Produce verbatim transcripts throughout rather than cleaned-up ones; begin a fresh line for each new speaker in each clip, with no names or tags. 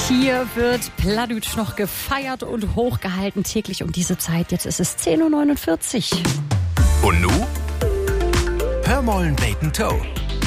Hier wird Plattdeutsch noch gefeiert und hochgehalten, täglich um diese Zeit. Jetzt ist es zehn Uhr neunundvierzig.
Und nu? Hör mollen beten Toe.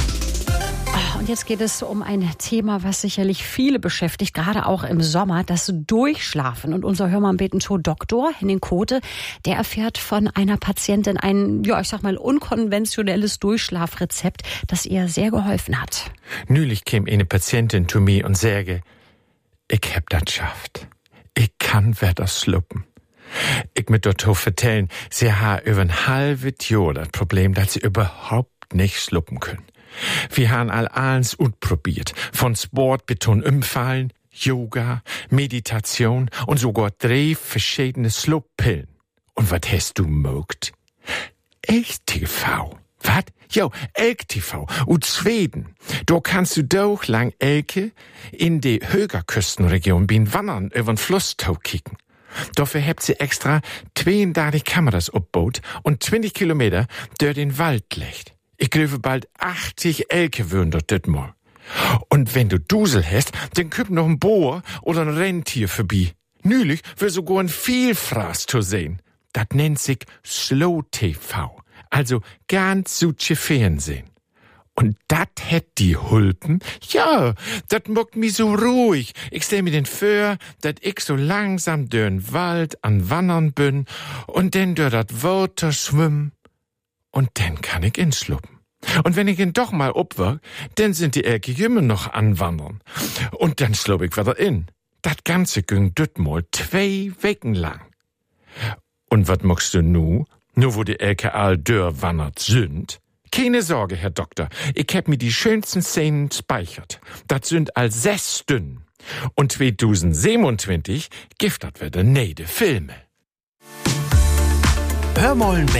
Und jetzt geht es um ein Thema, was sicherlich viele beschäftigt, gerade auch im Sommer, das Durchschlafen. Und unser Hör mal beten Toe Doktor Henning Kote, der erfährt von einer Patientin ein, ja, ich sag mal, unkonventionelles Durchschlafrezept, das ihr sehr geholfen hat.
Neulich kam eine Patientin zu mir und sagte, ich hab das geschafft. Ich kann wieder sluppen. Ich mit dort vertellen, sie haben über ein halbes Jahr das Problem, dass sie überhaupt nicht sluppen können. Wir haben all alles utprobiert. Von Sport bis zum Umfallen, Yoga, Meditation und sogar drei verschiedene Slupppillen. Und was hast du mögt? Elk-T V. Was? Jo, Elk-T V. Und Schweden. Da kannst du doch lang Elke in die Högerküstenregion bin Wandern über den Flusstau kicken. Dafür habt sie extra zweiunddreißig Kameras aufgebaut und zwanzig Kilometer durch den Wald legt. Ich glaube, bald achtzig Elke würden dort das mal. Und wenn du Dusel hast, dann kommt noch ein Bohr oder ein Rentier vorbei. Neulich wird sogar ein Vielfraß zu sehen. Das nennt sich Slow-T V. Also ganz südche Fernsehen. Und dat hätt die Hulpen? Ja, dat mockt mi so ruhig. Ich stell mir den vor, dat ich so langsam dörn Wald an Wandern bin und denn dör dat Water schwimm. Und dann kann ich inschluppen. Und wenn ich ihn doch mal obwerk, dann sind die Elke immer noch anwandern. Und dann schlupp ich wieder in. Dat Ganze ging dütmal zwei Wochen lang. Und wat mockst du nu? Nu wo die Elke all dör wandert sind? Keine Sorge, Herr Doktor. Ich hab mir die schönsten Szenen speichert. Dat sind all sechs Stunden. Und zwanzig siebenundzwanzig gibt dat wieder neide Filme.
Hör mollen